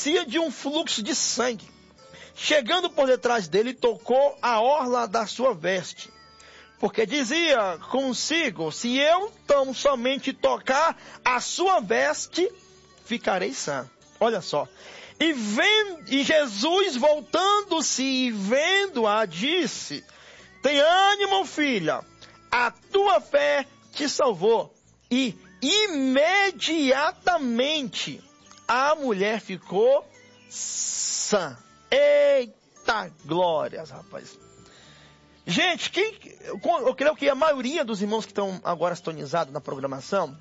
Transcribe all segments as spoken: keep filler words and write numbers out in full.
padecia de um fluxo de sangue. Chegando por detrás dele, tocou a orla da sua veste. Porque dizia consigo, se eu tão somente tocar a sua veste, ficarei sã. Olha só. E, vendo, e Jesus, voltando-se e vendo-a, disse, tem ânimo, filha, a tua fé te salvou. E imediatamente a mulher ficou sã. Eita glórias, rapaz. Gente, quem, eu creio que a maioria dos irmãos que estão agora sintonizados na programação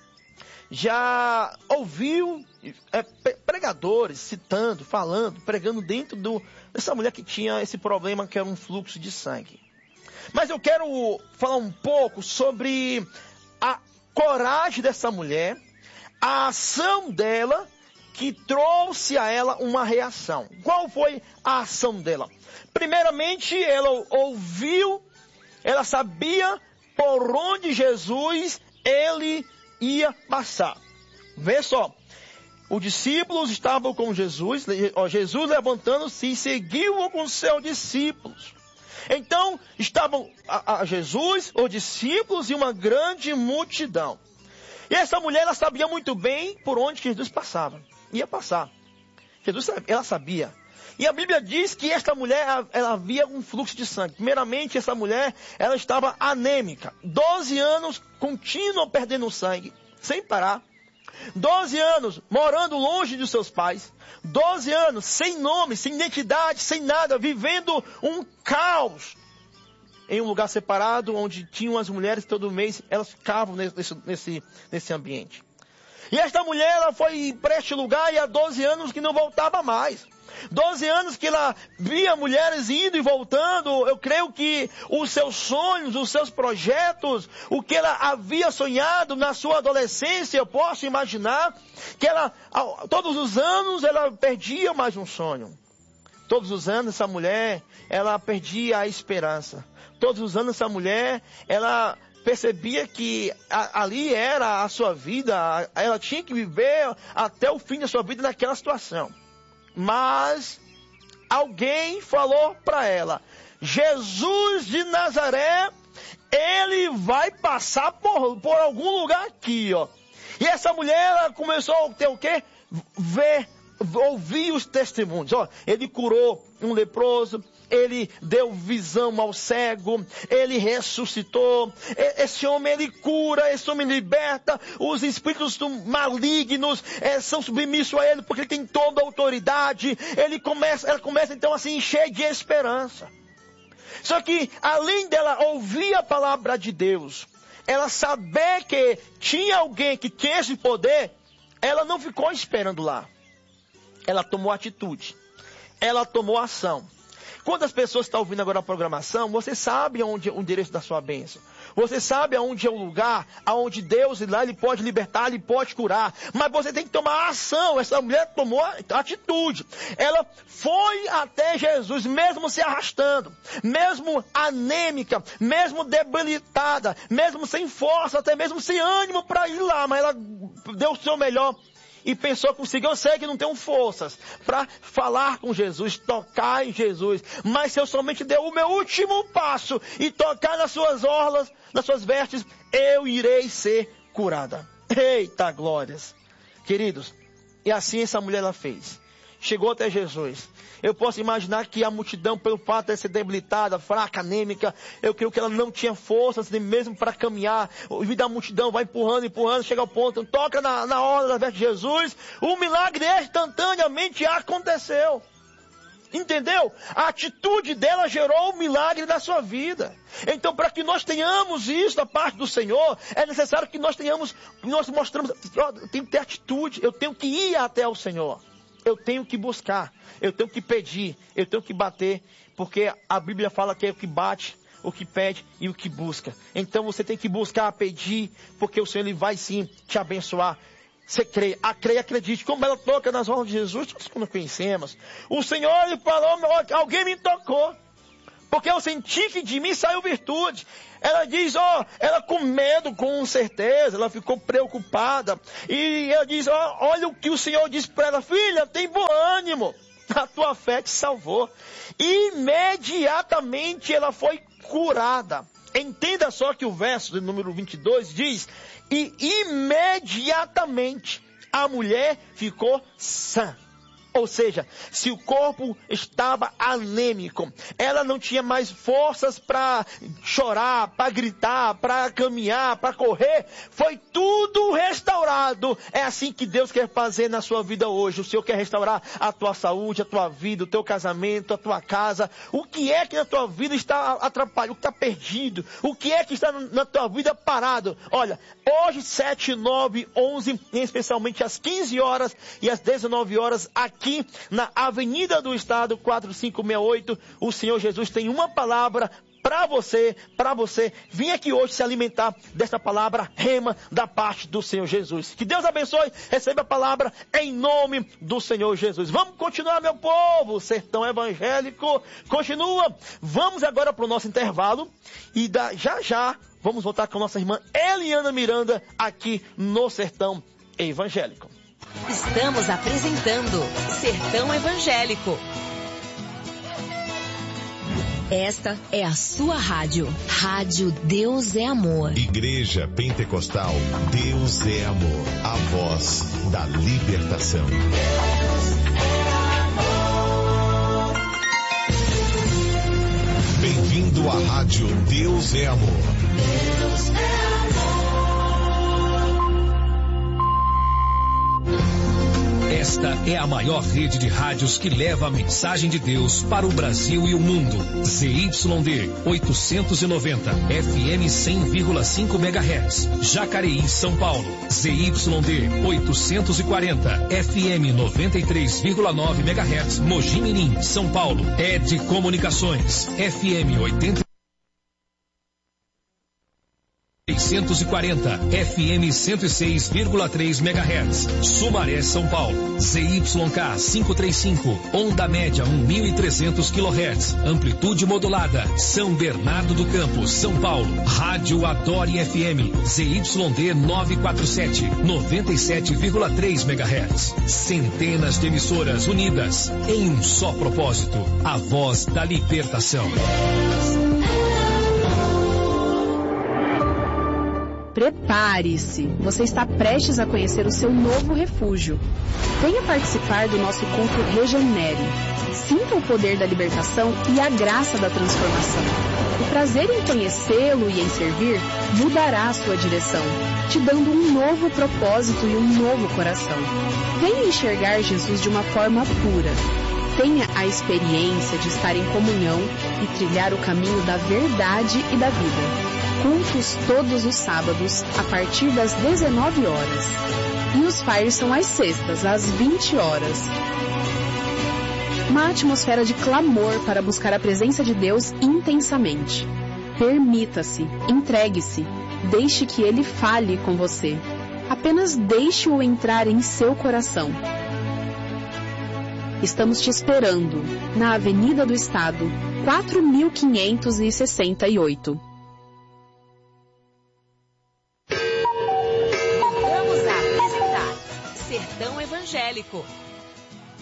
já ouviu é, pregadores citando, falando, pregando dentro do, dessa mulher que tinha esse problema que era um fluxo de sangue. Mas eu quero falar um pouco sobre a coragem dessa mulher, a ação dela que trouxe a ela uma reação. Qual foi a ação dela? Primeiramente, ela ouviu, ela sabia por onde Jesus ele ia passar. Vê só, os discípulos estavam com Jesus, Jesus levantando-se e seguiu com seus discípulos. Então, estavam a, a Jesus, os discípulos e uma grande multidão. E essa mulher, ela sabia muito bem por onde Jesus passava. Ia passar. Jesus, ela sabia. E a Bíblia diz que esta mulher, ela havia um fluxo de sangue. Primeiramente, essa mulher, ela estava anêmica. Doze anos contínuo perdendo sangue, sem parar. Doze anos morando longe dos seus pais. Doze anos sem nome, sem identidade, sem nada, vivendo um caos. Em um lugar separado, onde tinham as mulheres todo mês, elas ficavam nesse, nesse, nesse ambiente. E esta mulher, ela foi para este lugar e há doze anos que não voltava mais. doze anos que ela via mulheres indo e voltando. Eu creio que os seus sonhos, os seus projetos, o que ela havia sonhado na sua adolescência, eu posso imaginar que ela, todos os anos, ela perdia mais um sonho. Todos os anos essa mulher, ela perdia a esperança. Todos os anos essa mulher, ela percebia que a, ali era a sua vida, ela tinha que viver até o fim da sua vida naquela situação. Mas alguém falou para ela, Jesus de Nazaré, ele vai passar por, por algum lugar aqui, ó. E essa mulher, ela começou a ter o quê? Ver, ouvir os testemunhos, ó. Ele curou um leproso, ele deu visão ao cego, ele ressuscitou, esse homem ele cura, esse homem liberta, os espíritos malignos é, são submissos a ele, porque ele tem toda a autoridade, ele começa, ela começa então assim, cheia de esperança. Só que, além dela ouvir a palavra de Deus, ela saber que tinha alguém que tinha esse poder, ela não ficou esperando lá. Ela tomou atitude, ela tomou ação. Quantas pessoas estão ouvindo agora a programação, você sabe onde é o endereço da sua bênção. Você sabe aonde é o lugar, aonde Deus lá ele pode libertar, ele pode curar. Mas você tem que tomar ação. Essa mulher tomou atitude. Ela foi até Jesus, mesmo se arrastando, mesmo anêmica, mesmo debilitada, mesmo sem força, até mesmo sem ânimo para ir lá. Mas ela deu o seu melhor. E pensou consigo, eu sei que não tenho forças para falar com Jesus, tocar em Jesus. Mas se eu somente der o meu último passo e tocar nas suas orlas, nas suas vestes, eu irei ser curada. Eita glórias! Queridos, e assim essa mulher ela fez. Chegou até Jesus. Eu posso imaginar que a multidão, pelo fato de ser debilitada, fraca, anêmica, eu creio que ela não tinha forças nem mesmo para caminhar. O vídeo da multidão vai empurrando, empurrando, chega ao ponto, toca na, na hora da veste de Jesus. O milagre instantaneamente aconteceu. Entendeu? A atitude dela gerou um milagre na sua vida. Então, para que nós tenhamos isso da parte do Senhor, é necessário que nós tenhamos, nós mostramos, eu tenho que ter atitude, eu tenho que ir até o Senhor. Eu tenho que buscar, eu tenho que pedir, eu tenho que bater, porque a Bíblia fala que é o que bate, o que pede e o que busca. Então você tem que buscar, pedir, porque o Senhor ele vai sim te abençoar. Você crê, a crê, acredite. Como ela toca nas mãos de Jesus, nós não conhecemos. O Senhor ele falou, alguém me tocou. porque eu senti que de mim saiu virtude. Ela diz, ó, oh, ela com medo, com certeza, ela ficou preocupada. E ela diz, ó, oh, olha o que o Senhor disse para ela, filha, tem bom ânimo, a tua fé te salvou. Imediatamente ela foi curada. Entenda só que o verso de número vinte e dois diz, e imediatamente a mulher ficou sã. Ou seja, se o corpo estava anêmico, ela não tinha mais forças para chorar, para gritar, para caminhar, para correr, foi tudo restaurado. É assim que Deus quer fazer na sua vida hoje. O Senhor quer restaurar a tua saúde, a tua vida, o teu casamento, a tua casa. O que é que na tua vida está atrapalhado, o que está perdido, o que é que está na tua vida parado? Olha, hoje sete, nove, onze, especialmente às quinze horas e às dezenove horas, aqui Aqui na Avenida do Estado, quatro cinco seis oito, o Senhor Jesus tem uma palavra para você, para você. Vim aqui hoje se alimentar desta palavra rema da parte do Senhor Jesus. Que Deus abençoe, receba a palavra em nome do Senhor Jesus. Vamos continuar, meu povo, o sertão evangélico continua. Vamos agora para o nosso intervalo e da, já já vamos voltar com a nossa irmã Eliana Miranda aqui no sertão evangélico. Estamos apresentando Sertão Evangélico. Esta é a sua rádio. Rádio Deus é Amor. Igreja Pentecostal Deus é Amor. A voz da libertação. Bem-vindo à rádio Deus é Amor. Deus é amor. Esta é a maior rede de rádios que leva a mensagem de Deus para o Brasil e o mundo. Z Y D oitocentos e noventa, F M cem vírgula cinco megahertz. Jacareí, São Paulo. Z Y D oitocentos e quarenta, F M noventa e três vírgula nove megahertz. Mogi Mirim, São Paulo. E D Comunicações, F M oitenta seiscentos e quarenta, F M cento e seis vírgula três megahertz. Sumaré, São Paulo. Z Y K quinhentos e trinta e cinco, onda média mil e trezentos quilohertz. Amplitude modulada. São Bernardo do Campo, São Paulo. Rádio Adore F M. Z Y D novecentos e quarenta e sete, noventa e sete vírgula três megahertz. Centenas de emissoras unidas em um só propósito. A voz da libertação. Prepare-se, você está prestes a conhecer o seu novo refúgio. Venha participar do nosso culto Regenere. Sinta o poder da libertação e a graça da transformação. O prazer em conhecê-lo e em servir mudará a sua direção, te dando um novo propósito e um novo coração. Venha enxergar Jesus de uma forma pura. Tenha a experiência de estar em comunhão e trilhar o caminho da verdade e da vida. Cultos todos os sábados, a partir das dezenove horas. E os fires são às sextas, às vinte horas. Uma atmosfera de clamor para buscar a presença de Deus intensamente. Permita-se, entregue-se, deixe que Ele fale com você. Apenas deixe-o entrar em seu coração. Estamos te esperando, na Avenida do Estado, quatro mil quinhentos e sessenta e oito. Voltamos a apresentar Sertão Evangélico.